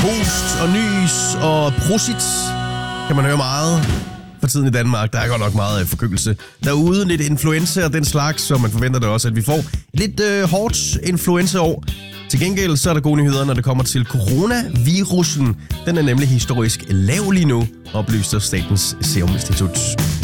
Host og nys og prosit kan man høre meget for tiden i Danmark. Der er godt nok meget forkyndelse derude. Lidt influenza og den slags, så man forventer det også, at vi får lidt hårdt influenzaår. Til gengæld så er der gode nyheder, når det kommer til coronavirusen. Den er nemlig historisk lav lige nu, oplyser Statens Serum Institut.